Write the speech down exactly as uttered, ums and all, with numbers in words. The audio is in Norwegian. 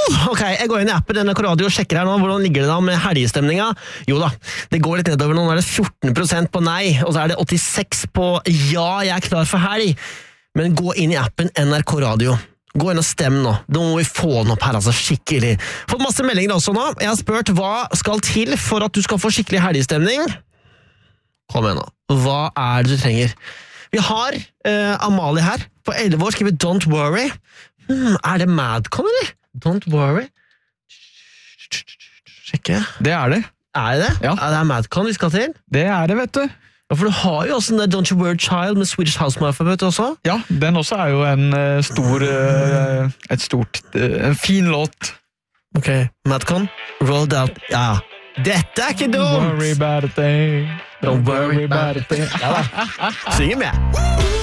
Ok, jeg går inn i appen N R K Radio og sjekker her nå. Hvordan ligger det da med helgestemninga? Jo da, det går litt nedover nå. Nå er det fjorten prosent på nei, og så er det åttiseks på ja, jeg er klar for helg. Men gå inn i appen N R K Radio. Gå inn og stem nå. Da må vi få den opp her, altså skikkelig. Fått masse meldinger også nå. Jeg har spurt hva skal til for at du skal få skikkelig helgestemning. Kom igjen nå. Hva er det du trenger? Vi har uh, Amalie her. På elleve år skriver Don't Worry. Hmm, er det Madcon, eller? Don't Worry. Sjekke. Det er det. Er det det? Ja. Er det Madcon vi skal til? Det er det, vet du. Ja, for du har jo også den der Don't You Worry Child med Swedish House Mafia, vet du også? Ja, den også er jo en uh, stor, uh, et stort, uh, en fin låt. Ok, Madcon, rolled out. Ja, dette er ikke dumt! Don't worry about a thing. Don't worry about a thing. Ja da, synger med.